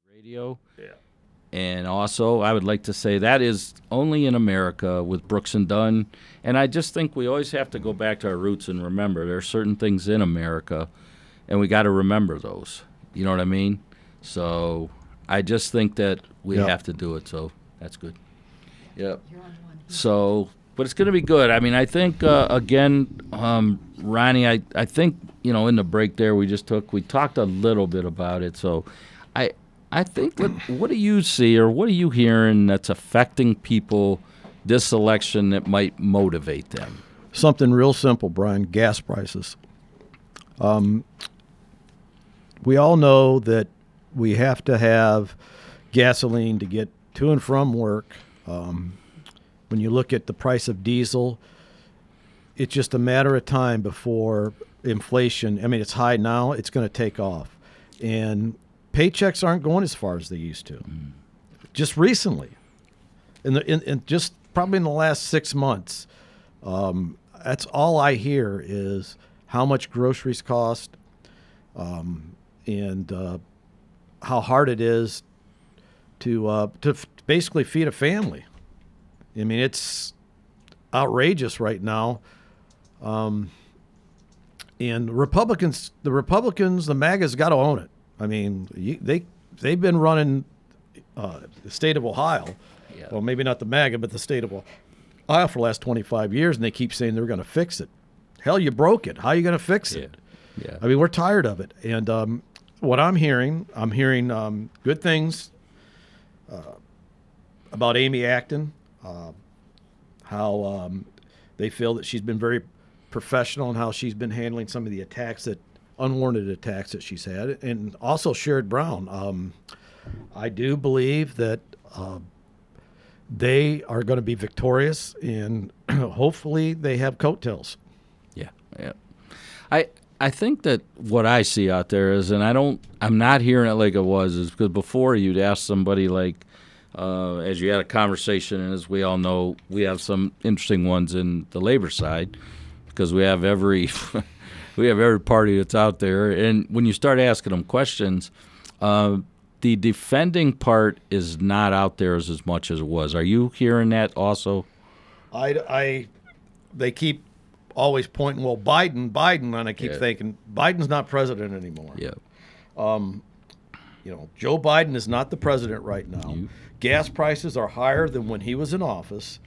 radio. Yeah. And also, I would like to say that is only in America with Brooks and Dunn. And I just think we always have to go back to our roots and remember there are certain things in America, and we got to remember those. You know what I mean? So I just think that we have to do it. So that's good. Yep. So, but it's going to be good. I mean, I think, Ronnie, I think, in the break there we just took, we talked a little bit about it. So I think, what do you see or what are you hearing that's affecting people this election that might motivate them? Something real simple, Brian, gas prices. We all know that we have to have gasoline to get to and from work. When you look at the price of diesel, it's just a matter of time before inflation, I mean, it's high now, it's going to take off. And paychecks aren't going as far as they used to. Just recently, in just probably in the last 6 months, that's all I hear is how much groceries cost, and how hard it is to basically feed a family. I mean, it's outrageous right now. And the Republicans, the MAGA's got to own it. I mean, they've been running the state of Ohio. Yeah. Well, maybe not the MAGA, but the state of Ohio for the last 25 years, and they keep saying they're going to fix it. Hell, you broke it. How are you going to fix it? Yeah. I mean, we're tired of it. And what I'm hearing good things about Amy Acton, how they feel that she's been very professional and how she's been handling some of the unwarranted attacks that she's had, and also Sherrod Brown. I do believe that they are going to be victorious, and hopefully they have coattails. Yeah. I think that what I see out there is, and I'm not hearing it like it was, is because before you'd ask somebody like, as you had a conversation, and as we all know, we have some interesting ones in the labor side because we have every party that's out there, and when you start asking them questions, the defending part is not out there as much as it was. Are you hearing that also? They keep always pointing, well, Biden, and I keep thinking Biden's not president anymore. Yeah. Joe Biden is not the president right now. Gas prices are higher than when he was in office.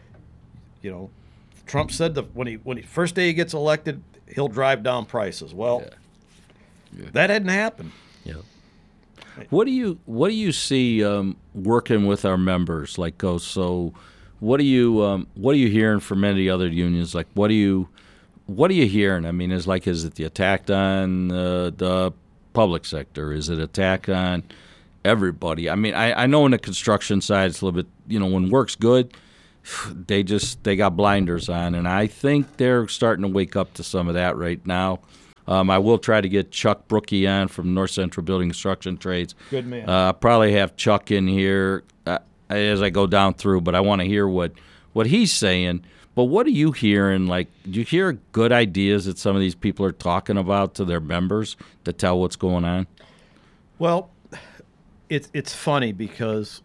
Trump said that when he first day he gets elected, he'll drive down prices. Well, that hadn't happened. Yeah. What do you see working with our members? So what are you hearing from any other unions? Like, what are you hearing? I mean, is it the attack on the public sector? Is it attack on everybody? I mean, I know in the construction side it's a little bit, when work's good, they got blinders on, and I think they're starting to wake up to some of that right now. I will try to get Chuck Brookie on from North Central Building Construction Trades. Good man. I'll probably have Chuck in here as I go down through, but I want to hear what he's saying. But what are you hearing? Like, do you hear good ideas that some of these people are talking about to their members to tell what's going on? Well, it's funny because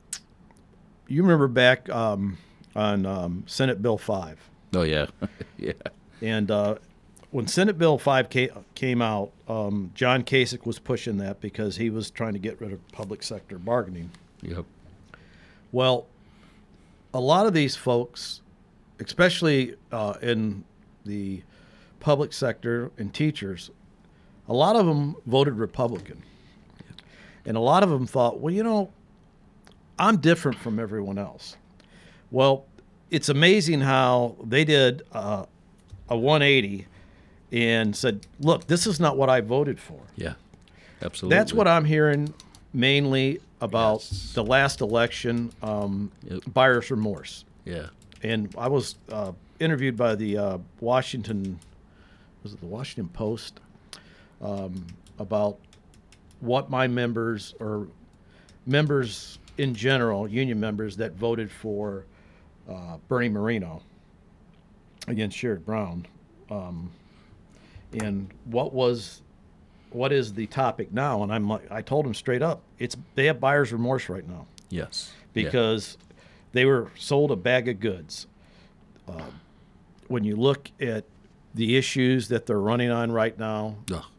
you remember back on Senate Bill 5. Oh, yeah. Yeah. And when Senate Bill 5 came out, John Kasich was pushing that because he was trying to get rid of public sector bargaining. Yep. Well, a lot of these folks, especially in the public sector and teachers, a lot of them voted Republican. And a lot of them thought, well, I'm different from everyone else. Well, it's amazing how they did a 180 and said, look, this is not what I voted for. Yeah, absolutely. That's what I'm hearing mainly about the last election, buyer's remorse. Yeah. And I was interviewed by the Washington Post about what my members or members in general, union members that voted for Bernie Moreno against Sherrod Brown, and what was what is the topic now? And I told him straight up, they have buyer's remorse right now. Yes. Because they were sold a bag of goods. When you look at the issues that they're running on right now,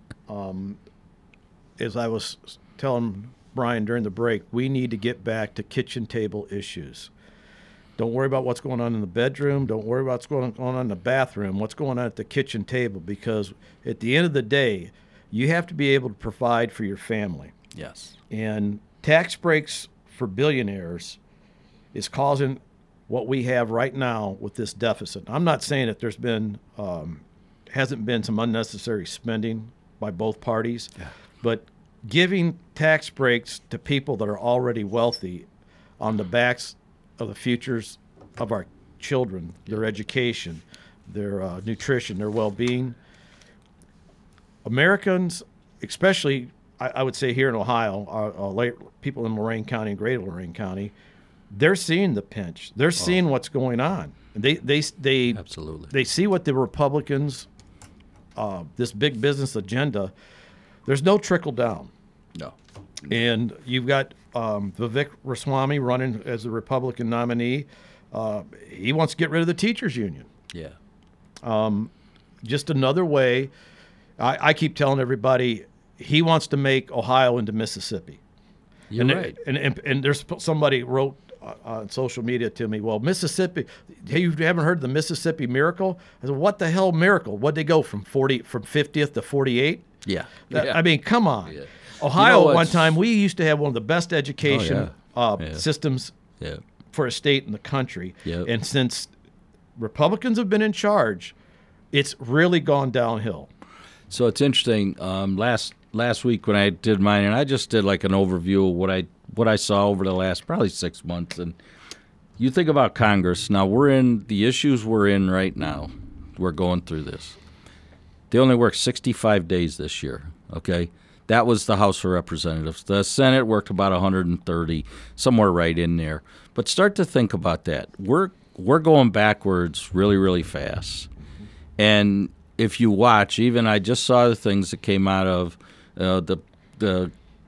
as I was telling Brian during the break, we need to get back to kitchen table issues. Don't worry about what's going on in the bedroom. Don't worry about what's going on in the bathroom. What's going on at the kitchen table? Because at the end of the day, you have to be able to provide for your family. Yes. And tax breaks for billionaires is causing what we have right now with this deficit. I'm not saying that there's been hasn't been some unnecessary spending by both parties, but giving tax breaks to people that are already wealthy on the backs of the futures of our children, their education, their nutrition, their well-being. Americans, especially I would say here in Ohio, people in Lorain County and Greater Lorain County, they're seeing the pinch. They're seeing what's going on. They absolutely. They see what the Republicans, this big business agenda. There's no trickle down. No. And you've got Vivek Ramaswamy running as the Republican nominee. He wants to get rid of the teachers union. Yeah. Just another way. I keep telling everybody he wants to make Ohio into Mississippi. You're right. And there's somebody wrote on social media to me, well, Mississippi, hey, you haven't heard the Mississippi Miracle? I said, what the hell miracle? What'd they go from 50th to 48? Yeah. I mean, come on. Yeah. Ohio, at one time, we used to have one of the best education systems for a state in the country. Yeah. And since Republicans have been in charge, it's really gone downhill. So it's interesting. Last week when I did mine, and I just did like an overview of what I saw over the last probably 6 months. And you think about Congress. Now the issues we're in right now. We're going through this. They only worked 65 days this year. Okay, that was the House of Representatives. The Senate worked about 130, somewhere right in there. But start to think about that. We're going backwards really, really fast. And if you watch, even I just saw the things that came out of the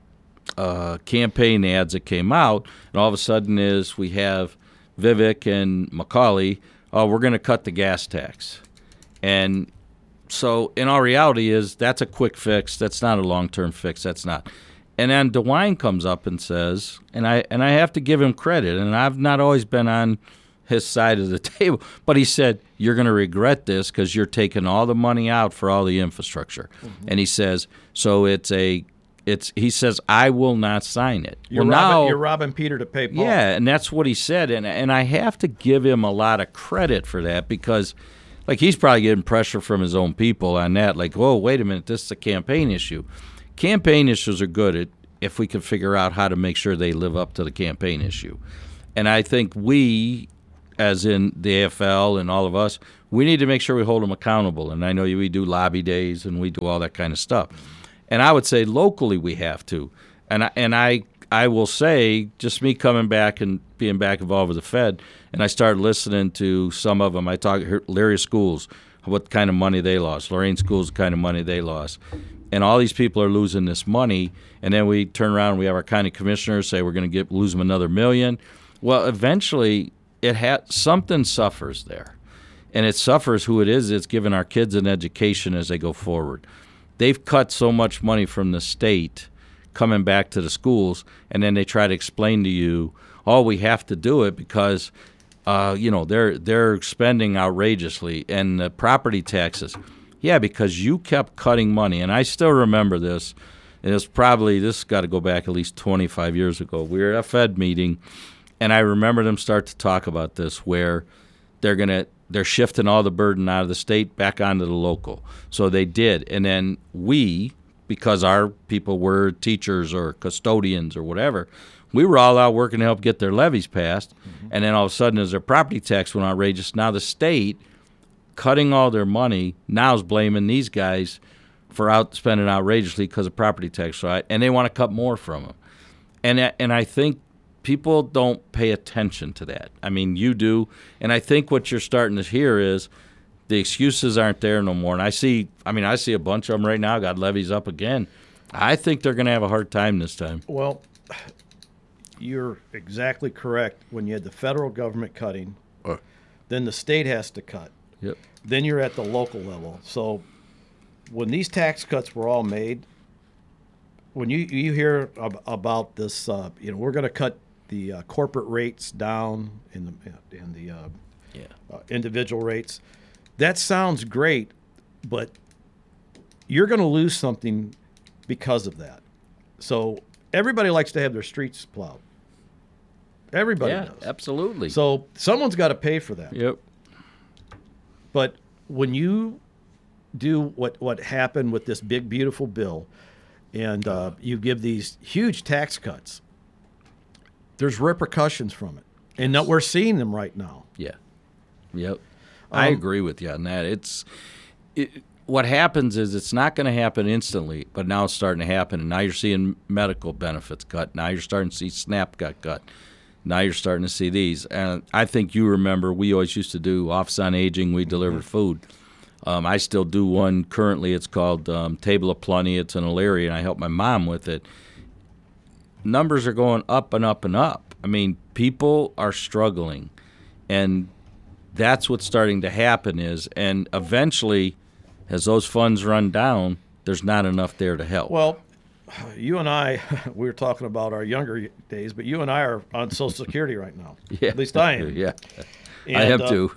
campaign ads that came out, and all of a sudden we have Vivek and Macaulay, we're going to cut the gas tax. And so in all reality that's a quick fix. That's not a long-term fix. That's not. And then DeWine comes up and says, and I have to give him credit, and I've not always been on his side of the table, but he said, you're going to regret this because you're taking all the money out for all the infrastructure. Mm-hmm. And he says, so he says, I will not sign it. You're robbing Peter to pay Paul. Yeah, and that's what he said. And I have to give him a lot of credit for that because, like, he's probably getting pressure from his own people on that. Like, whoa, wait a minute, this is a campaign issue. Campaign issues are good if we can figure out how to make sure they live up to the campaign issue. And I think we, as in the AFL and all of us, we need to make sure we hold them accountable. And I know we do lobby days and we do all that kind of stuff. And I would say locally we have to. And I will say, just me coming back and being back involved with the Fed, and I started listening to some of them. I talked Elyria Schools, what kind of money they lost. Lorain Schools, the kind of money they lost. And all these people are losing this money. And then we turn around and we have our county commissioners say we're going to lose them another $1 million. Well, eventually something suffers there. And it suffers who it is that's giving our kids an education as they go forward. They've cut so much money from the state coming back to the schools, and then they try to explain to you, we have to do it because they're spending outrageously. And the property taxes, because you kept cutting money. And I still remember this. And this got to go back at least 25 years ago. We were at a Fed meeting, and I remember them start to talk about this, where they're shifting all the burden out of the state back onto the local. So they did. And then we, because our people were teachers or custodians or whatever, we were all out working to help get their levies passed. Mm-hmm. And then all of a sudden, as their property tax went outrageous, now the state, cutting all their money, now is blaming these guys for outspending outrageously because of property tax, right? And they want to cut more from them. And I think people don't pay attention to that. I mean, you do. And I think what you're starting to hear is the excuses aren't there no more. And I see a bunch of them right now. Got levies up again. I think they're going to have a hard time this time. Well, you're exactly correct. When you had the federal government cutting, then the state has to cut. Yep. Then you're at the local level. So when these tax cuts were all made, when you hear about this, we're going to cut the corporate rates down in the individual rates. That sounds great, but you're going to lose something because of that. So everybody likes to have their streets plowed. Everybody does. Absolutely. So someone's got to pay for that. Yep. But when you do what happened with this big, beautiful bill, and you give these huge tax cuts, there's repercussions from it. And that we're seeing them right now. Yeah. Yep. I agree with you on that. What happens is it's not going to happen instantly, but now it's starting to happen. And now you're seeing medical benefits cut. Now you're starting to see SNAP got cut. Now you're starting to see these. And I think you remember we always used to do Office on Aging. We delivered food. I still do one currently. It's called Table of Plenty. It's in Elyria, and I help my mom with it. Numbers are going up and up and up. I mean, people are struggling, and that's what's starting to happen and eventually, as those funds run down, there's not enough there to help. Well, you and I, we were talking about our younger days, but you and I are on Social Security right now. Yeah. At least I am. Yeah, And, I am too.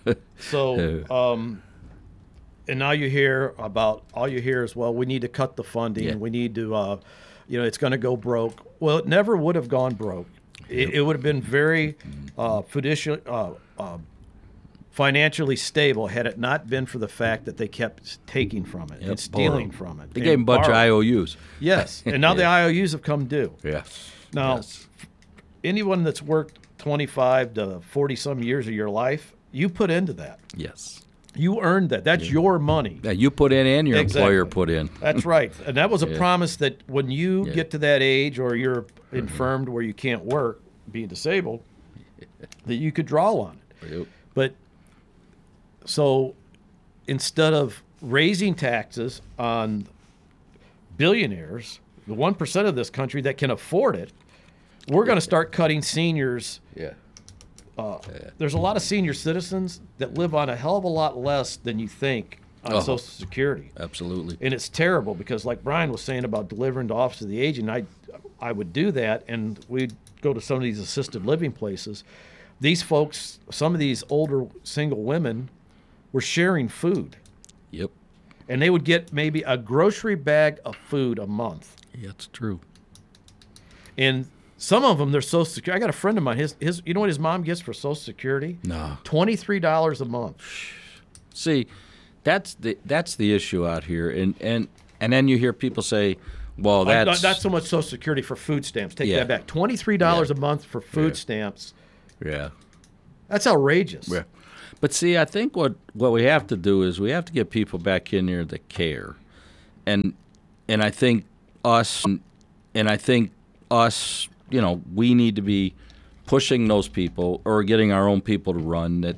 And now you hear all you hear is, well, we need to cut the funding. Yeah. We need to, it's going to go broke. Well, it never would have gone broke. It would have been very financially stable had it not been for the fact that they kept taking from it and stealing from it. They gave them a bunch of IOUs. Yes, and now the IOUs have come due. Yeah. Now, anyone that's worked 25 to 40-some years of your life, you put into that. Yes. You earned that. That's your money. Yeah, you put in and your employer put in. That's right. And that was a promise that when you get to that age or you're infirmed where you can't work, being disabled, that you could draw on it. Yep. But so instead of raising taxes on billionaires, the 1% of this country that can afford it, we're going to start cutting seniors. Yeah. There's a lot of senior citizens that live on a hell of a lot less than you think on Social Security. Absolutely. And it's terrible because, like Brian was saying about delivering to Office of the Aging, I would do that, and we'd go to some of these assisted living places. These folks, some of these older single women, were sharing food. Yep. And they would get maybe a grocery bag of food a month. Yeah, it's true. And some of them, they're Social Security. I got a friend of mine. His you know what his mom gets for Social Security? No. $23 a month. See, that's the issue out here, and then you hear people say, "Well, that's not so much Social Security for food stamps. Take Yeah. that back. $23 a month for food stamps. yeah." That's outrageous. Yeah. But see, I think what we have to do is we have to get people back in here that care, and I think us, we need to be pushing those people or getting our own people to run that